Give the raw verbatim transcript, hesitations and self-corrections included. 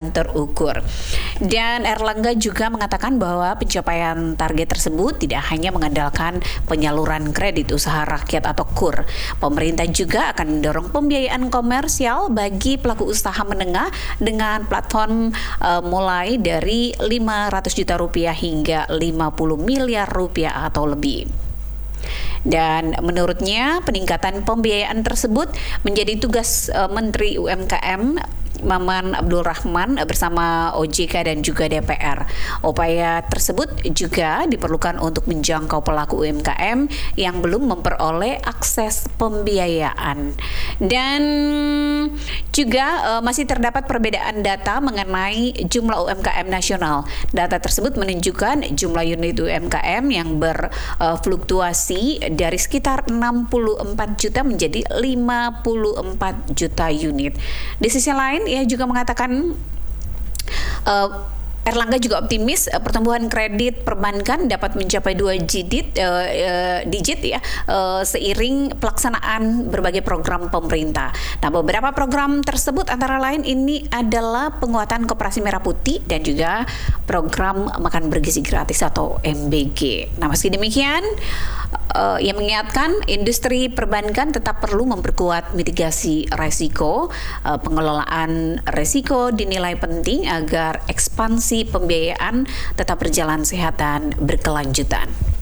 dan terukur. Dan Erlangga juga mengatakan bahwa pencapaian target tersebut tidak hanya mengandalkan penyaluran kredit usaha rakyat atau KUR. Pemerintah juga akan mendorong pembiayaan komersial bagi pelaku usaha menengah dengan platform uh, mulai dari lima ratus juta rupiah hingga lima puluh miliar rupiah atau lebih. Dan menurutnya peningkatan pembiayaan tersebut menjadi tugas uh, Menteri U M K M Maman Abdul Rahman bersama O J K dan juga D P R. Upaya tersebut juga diperlukan untuk menjangkau pelaku U M K M yang belum memperoleh akses pembiayaan. Dan juga uh, masih terdapat perbedaan data mengenai jumlah U M K M nasional. Data tersebut menunjukkan jumlah unit U M K M yang berfluktuasi uh, dari sekitar enam puluh empat juta menjadi lima puluh empat juta unit. Di sisi lain, ia juga mengatakan uh, Erlangga juga optimis uh, pertumbuhan kredit perbankan dapat mencapai dua digit, uh, uh, digit ya uh, seiring pelaksanaan berbagai program pemerintah. Nah, beberapa program tersebut antara lain ini adalah penguatan Koperasi Merah Putih dan juga program makan bergizi gratis atau M B G. Nah, meski demikian, uh, ia mengingatkan industri perbankan tetap perlu memperkuat mitigasi resiko, uh, pengelolaan resiko dinilai penting agar ekspansi pembiayaan tetap berjalan sehat dan berkelanjutan.